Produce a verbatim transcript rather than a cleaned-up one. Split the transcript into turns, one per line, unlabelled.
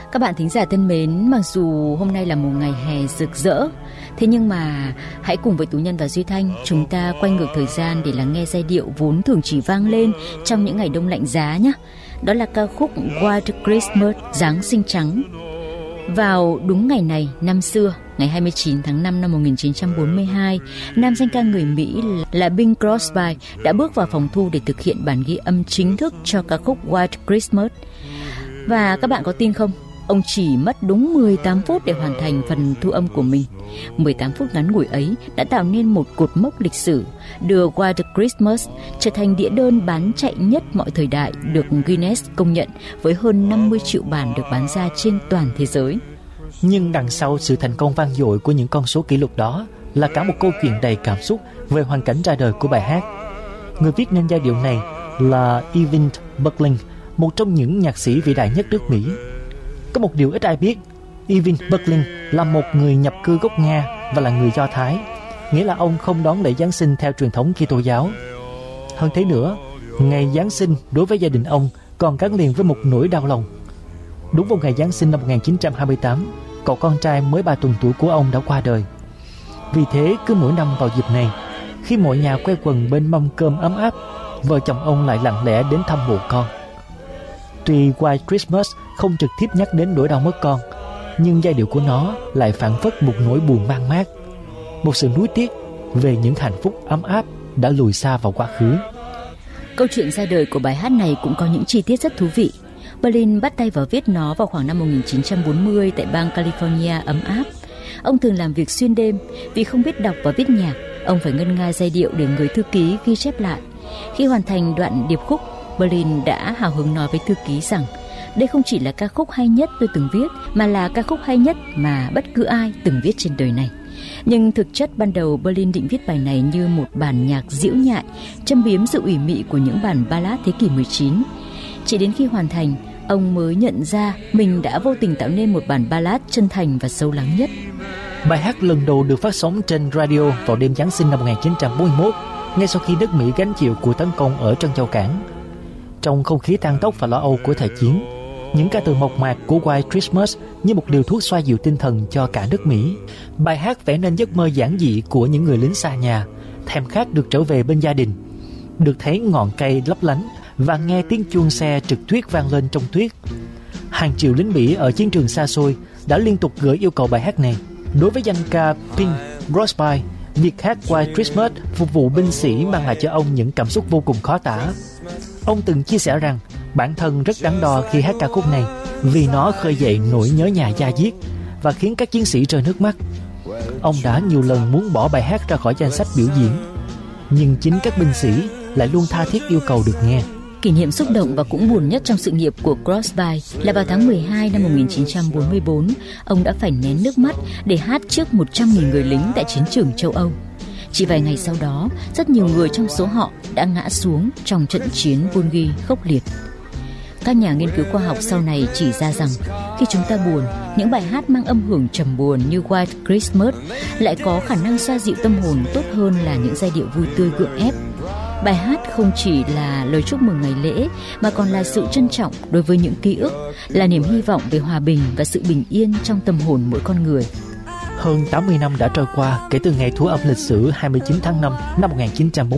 Các bạn thính giả thân mến, mặc dù hôm nay là một ngày hè rực rỡ, thế nhưng mà hãy cùng với Tú Nhân và Duy Thanh chúng ta quay ngược thời gian để lắng nghe giai điệu vốn thường chỉ vang lên trong những ngày đông lạnh giá nhé. Đó là ca khúc White Christmas, Giáng sinh trắng. Vào đúng ngày này năm xưa, ngày hai mươi chín tháng năm năm một nghìn chín trăm bốn mươi hai, nam danh ca người Mỹ là Bing Crosby đã bước vào phòng thu để thực hiện bản ghi âm chính thức cho ca khúc White Christmas. Và các bạn có tin không? Ông chỉ mất đúng mười tám phút để hoàn thành phần thu âm của mình. mười tám phút ngắn ngủi ấy đã tạo nên một cột mốc lịch sử, đưa White Christmas trở thành đĩa đơn bán chạy nhất mọi thời đại, được Guinness công nhận với hơn năm mươi triệu bản được bán ra trên toàn thế giới.
Nhưng đằng sau sự thành công vang dội của những con số kỷ lục đó là cả một câu chuyện đầy cảm xúc về hoàn cảnh ra đời của bài hát. Người viết nên giai điệu này là Irving Berlin, một trong những nhạc sĩ vĩ đại nhất nước Mỹ. Có một điều ít ai biết, Irving Berlin là một người nhập cư gốc Nga và là người Do Thái, nghĩa là ông không đón lễ Giáng sinh theo truyền thống Kitô giáo. Hơn thế nữa, ngày Giáng sinh đối với gia đình ông còn gắn liền với một nỗi đau lòng. Đúng vào ngày Giáng sinh năm một nghìn chín trăm hai mươi tám, cậu con trai mới ba tuần tuổi của ông đã qua đời. Vì thế, cứ mỗi năm vào dịp này, khi mọi nhà quây quần bên mâm cơm ấm áp, vợ chồng ông lại lặng lẽ đến thăm mộ con. Tuy White Christmas không trực tiếp nhắc đến nỗi đau mất con, nhưng giai điệu của nó lại phảng phất một nỗi buồn man mác, một sự nuối tiếc về những hạnh phúc ấm áp đã lùi xa vào quá khứ.
Câu chuyện ra đời của bài hát này cũng có những chi tiết rất thú vị. Berlin bắt tay vào viết nó vào khoảng năm một nghìn chín trăm bốn mươi tại bang California ấm áp. Ông thường làm việc xuyên đêm, vì không biết đọc và viết nhạc, ông phải ngân nga giai điệu để người thư ký ghi chép lại. Khi hoàn thành đoạn điệp khúc, Berlin đã hào hứng nói với thư ký rằng đây không chỉ là ca khúc hay nhất tôi từng viết, mà là ca khúc hay nhất mà bất cứ ai từng viết trên đời này. Nhưng thực chất ban đầu Berlin định viết bài này như một bản nhạc giễu nhại, châm biếm sự ủy mị của những bản ballad thế kỷ mười chín. Chỉ đến khi hoàn thành, ông mới nhận ra mình đã vô tình tạo nên một bản ballad chân thành và sâu lắng nhất.
Bài hát lần đầu được phát sóng trên radio vào đêm Giáng sinh năm một nghìn chín trăm bốn mươi mốt, ngay sau khi nước Mỹ gánh chịu cuộc tấn công ở Trân Châu Cảng. Trong không khí tang tóc và lo âu của thời chiến, những ca từ mộc mạc của White Christmas như một liều thuốc xoa dịu tinh thần cho cả nước Mỹ. Bài hát vẽ nên giấc mơ giản dị của những người lính xa nhà, thèm khát được trở về bên gia đình, được thấy ngọn cây lấp lánh và nghe tiếng chuông xe trượt tuyết vang lên trong tuyết. Hàng triệu lính Mỹ ở chiến trường xa xôi đã liên tục gửi yêu cầu bài hát này. Đối với danh ca Bing Crosby, việc hát White Christmas phục vụ binh sĩ mang lại cho ông những cảm xúc vô cùng khó tả. Ông từng chia sẻ rằng bản thân rất đắn đo khi hát ca khúc này vì nó khơi dậy nỗi nhớ nhà da diết và khiến các chiến sĩ rơi nước mắt. Ông đã nhiều lần muốn bỏ bài hát ra khỏi danh sách biểu diễn, nhưng chính các binh sĩ lại luôn tha thiết yêu cầu được nghe.
Kỷ niệm xúc động và cũng buồn nhất trong sự nghiệp của Crosby là vào tháng mười hai năm một nghìn chín trăm bốn mươi bốn, ông đã phải nén nước mắt để hát trước một trăm nghìn người lính tại chiến trường châu Âu. Chỉ vài ngày sau đó, rất nhiều người trong số họ đã ngã xuống trong trận chiến Volgy khốc liệt. Các nhà nghiên cứu khoa học sau này chỉ ra rằng khi chúng ta buồn, những bài hát mang âm hưởng trầm buồn như White Christmas lại có khả năng xoa dịu tâm hồn tốt hơn là những giai điệu vui tươi gượng ép. Bài hát không chỉ là lời chúc mừng ngày lễ mà còn là sự trân trọng đối với những ký ức, là niềm hy vọng về hòa bình và sự bình yên trong tâm hồn mỗi con người.
Hơn tám mươi năm đã trôi qua kể từ ngày thu âm lịch sử hai mươi chín tháng năm năm một nghìn chín trăm bốn mươi